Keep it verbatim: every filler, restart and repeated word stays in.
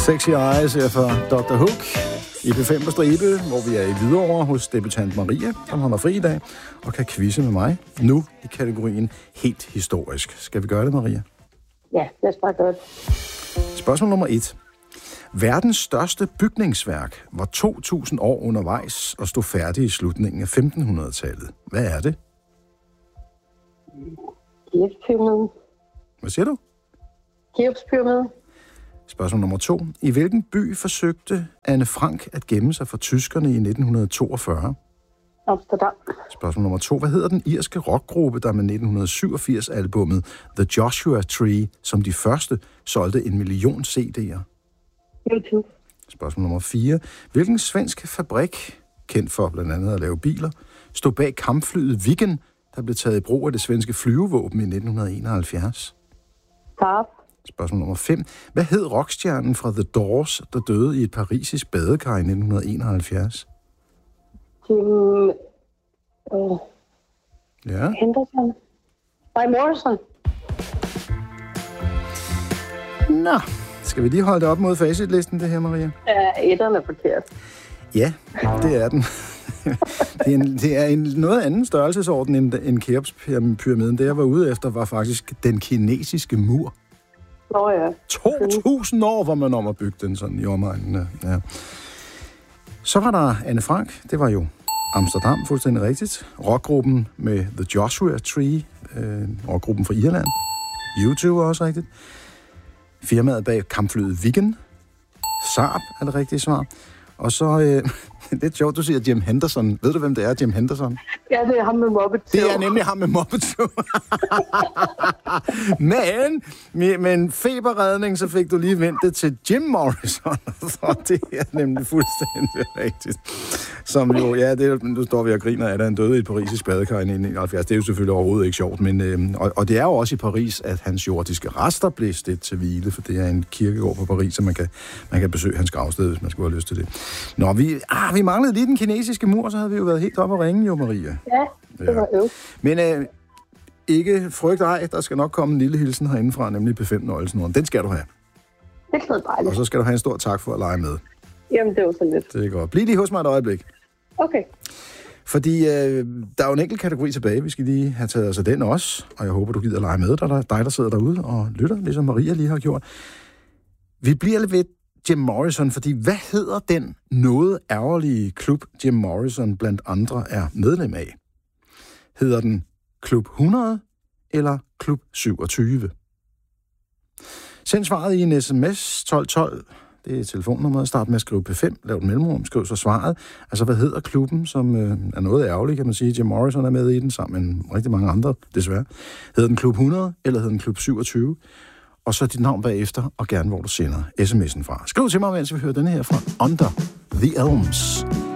Sexy Eyes her fra doktor Hook i P fem på stribe, hvor vi er i Hvidovre hos debutant Maria, som holder fri i dag, og kan quizze med mig. Nu i kategorien helt historisk. Skal vi gøre det, Maria? Ja, lad os bare gøre det. Spørgsmål nummer et. Verdens største bygningsværk var to tusind år undervejs og stod færdig i slutningen af femten hundrede-tallet. Hvad er det? Keopspyramiden. Hvad siger du? Keopspyramiden. Spørgsmål nummer to. I hvilken by forsøgte Anne Frank at gemme sig for tyskerne i nitten toogfyrre? Amsterdam. Spørgsmål nummer to. Hvad hedder den irske rockgruppe, der med nitten syvogfirs-albummet The Joshua Tree som de første solgte en million C D'er? YouTube. Spørgsmål nummer fire. Hvilken svensk fabrik, kendt for blandt andet at lave biler, stod bag kampflyet Viggen, der blev taget i brug af det svenske flyvevåben i nitten enoghalvfjerds? Saab. Spørgsmål nummer fem. Hvad hed rockstjernen fra The Doors, der døde i et parisisk badekar i nitten enoghalvfjerds? Jim... Uh, Ja. Henderson. By Morrison. Nå, skal vi lige holde det op mod facitlisten, det her, Maria? Ja, etteren er forkert. Ja, det er den. det er en, det er en noget anden størrelsesorden end, end Keopspyramiden. Det, jeg var ude efter, var faktisk den kinesiske mur. Nå ja. to tusind år var man om at bygge den sådan i omegnen. Ja. Så var der Anne Frank. Det var jo Amsterdam, fuldstændig rigtigt. Rockgruppen med The Joshua Tree. Øh, rockgruppen fra Irland. YouTube er også rigtigt. Firmaet bag kampflyet Viggen. Saab er det rigtige svar. Og så, øh, det er sjovt, du siger Jim Henderson. Ved du, hvem det er, Jim Henderson? Ja, det er ham med Muppet Show. Det er nemlig ham med Muppet Show. Men med, med en feberredning, så fik du lige ventet til Jim Morrison. Så det er nemlig fuldstændig rigtigt. Som jo, ja, det, nu står vi og griner af, at han døde i et parisisk badekar i nitten enoghalvfjerds. Det er jo selvfølgelig overhovedet ikke sjovt, men øh, og, og det er jo også i Paris, at hans jordiske rester blev stedt til hvile, for det er en kirkegård på Paris, så man kan, man kan besøge hans gravsted, hvis man skulle have lyst til det. Nå, vi, ah, vi manglede lige den kinesiske mur, så havde vi jo været helt oppe at ringe, jo, Maria. Ja, det var øv. Men øh, ikke frygt ej, der skal nok komme en lille hilsen herindefra, nemlig P fem-nøglesnoren. Den skal du have. Det er dejligt. Og så skal du have en stor tak for at lege med. Jamen, det var så lidt. Det er godt. Bliv lige hos mig et øjeblik. Okay. Fordi øh, der er jo en enkelt kategori tilbage. Vi skal lige have taget os af den også. Og jeg håber, du gider lege med. Der er dig, der sidder derude og lytter, ligesom Maria lige har gjort. Vi bliver lidt ved Jim Morrison, fordi hvad hedder den noget ærgerlige klub, Jim Morrison blandt andre er medlem af? Hedder den Klub hundrede eller Klub syvogtyve? Send svaret i en sms tolv tolv. Det er telefonnummeret. Start med at skrive P fem. Lav et mellemrum. Skriv så svaret. Altså, hvad hedder klubben, som øh, er noget ærgerligt, kan man sige. Jim Morrison er med i den, sammen med rigtig mange andre, desværre. Hedder den Klub hundrede, eller hedder den Klub syvogtyve? Og så dit navn bagefter, og gerne hvor du sender sms'en fra. Skriv til mig, mens vi hører denne her fra Under the Elms.